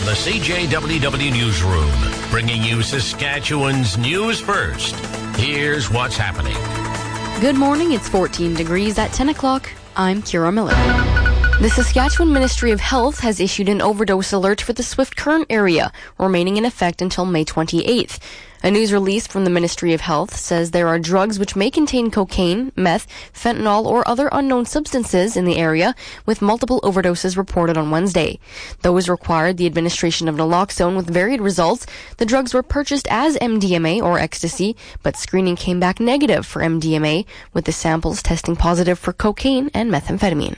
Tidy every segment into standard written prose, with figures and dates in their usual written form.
the CJWW Newsroom, bringing you Saskatchewan's news first. Here's what's happening. Good morning. It's 14 degrees at 10 o'clock. I'm Kira Miller. The Saskatchewan Ministry of Health has issued an overdose alert for the Swift Current area, remaining in effect until May 28th. A news release from the Ministry of Health says there are drugs which may contain cocaine, meth, fentanyl, or other unknown substances in the area, with multiple overdoses reported on Wednesday. Those required the administration of naloxone with varied results. The drugs were purchased as MDMA or ecstasy, but screening came back negative for MDMA, with the samples testing positive for cocaine and methamphetamine.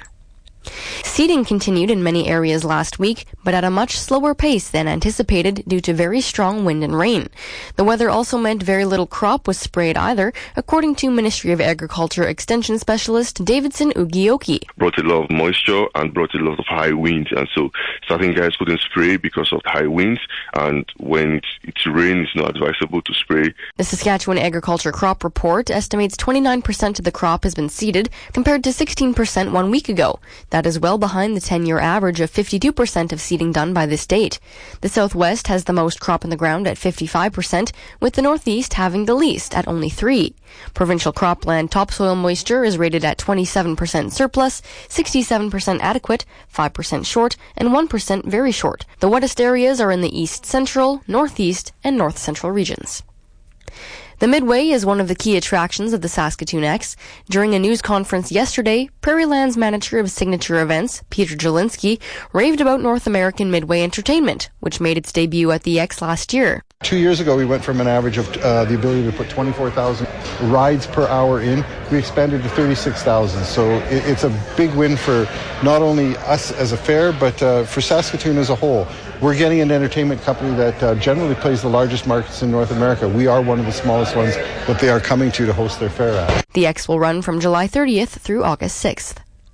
Seeding continued in many areas last week, but at a much slower pace than anticipated due to very strong wind and rain. The weather also meant very little crop was sprayed either, according to Ministry of Agriculture Extension Specialist Davidson Ugioki. Brought a lot of moisture and brought a lot of high winds, and so certain guys couldn't spray because of high winds, and when it's rain, it's not advisable to spray. The Saskatchewan Agriculture Crop Report estimates 29% of the crop has been seeded, compared to 16% 1 week ago. That is well behind the 10-year average of 52% of seeding done by this date. The Southwest has the most crop in the ground at 55%, with the Northeast having the least at only 3%. Provincial cropland topsoil moisture is rated at 27% surplus, 67% adequate, 5% short, and 1% very short. The wettest areas are in the East Central, Northeast, and North Central regions. The Midway is one of the key attractions of the Saskatoon X. During a news conference yesterday, Prairie Land's manager of signature events, Peter Jelinski, raved about North American Midway Entertainment, which made its debut at the X last year. 2 years ago, we went from an average of the ability to put 24,000 rides per hour in. We expanded to 36,000. So it's a big win for not only us as a fair, but for Saskatoon as a whole. We're getting an entertainment company that generally plays the largest markets in North America. We are one of the smallest ones that they are coming to host their fair at. The X will run from July 30th through August 6th.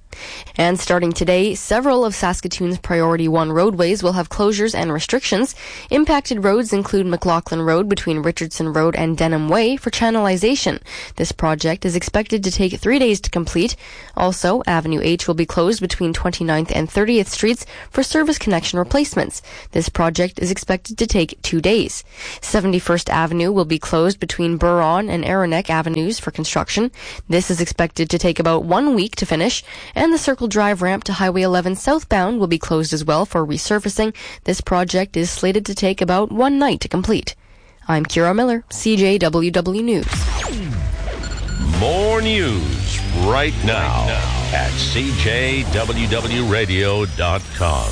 And starting today, several of Saskatoon's Priority 1 roadways will have closures and restrictions. Impacted roads include McLaughlin Road between Richardson Road and Denham Way for channelization. This project is expected to take 3 days to complete. Also, Avenue H will be closed between 29th and 30th Streets for service connection replacements. This project is expected to take 2 days. 71st Avenue will be closed between Buron and Aroneck Avenues for construction. This is expected to take about 1 week to finish. And the Circle Drive ramp to Highway 11 southbound will be closed as well for resurfacing. This project is slated to take about 1 night to complete. I'm Kira Miller, CJWW News. More news right now at CJWWRadio.com.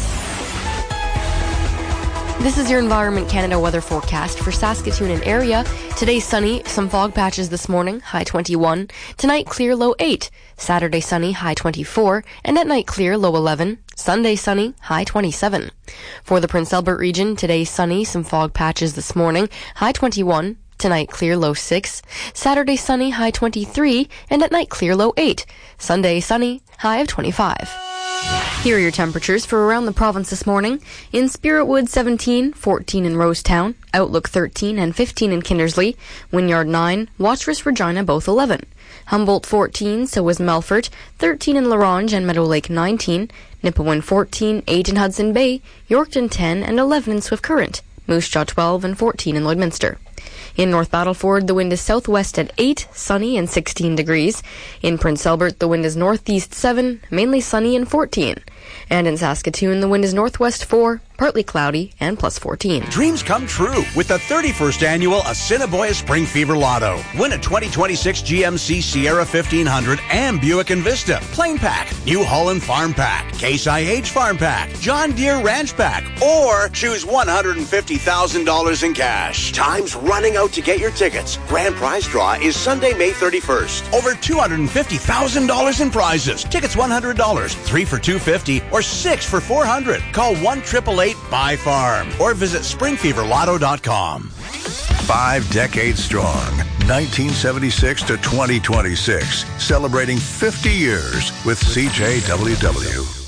This is your Environment Canada weather forecast for Saskatoon and area. Today sunny, some fog patches this morning, high 21. Tonight clear, low 8. Saturday sunny, high 24. And at night clear, low 11. Sunday sunny, high 27. For the Prince Albert region, today sunny, some fog patches this morning, high 21. Tonight clear, low 6. Saturday sunny, high 23. And at night clear, low 8. Sunday sunny, high of 25. Here are your temperatures for around the province this morning. In Spiritwood, 17, 14 in Rosetown, Outlook 13 and 15 in Kindersley, Wynyard 9, Watrous, Regina both 11. Humboldt 14, so was Melfort, 13 in La Ronge and Meadow Lake 19, Nipawin 14, 8 in Hudson Bay, Yorkton 10 and 11 in Swift Current, Moose Jaw 12 and 14 in Lloydminster. In North Battleford, the wind is southwest at 8, sunny and 16 degrees. In Prince Albert, the wind is northeast 7, mainly sunny and 14. And in Saskatoon, the wind is northwest 4, partly cloudy and plus 14. Dreams come true with the 31st annual Assiniboia Spring Fever Lotto. Win a 2026 GMC Sierra 1500 and Buick Envista, Plain Pack, New Holland Farm Pack, Case IH Farm Pack, John Deere Ranch Pack, or choose $150,000 in cash. Time's running out to get your tickets. Grand prize draw is Sunday, May 31st. Over $250,000 in prizes. Tickets $100, 3 for $250, or 6 for $400. Call 1-888-BUY-FARM or visit springfeverlotto.com. 5 decades strong, 1976 to 2026, celebrating 50 years with CJWW.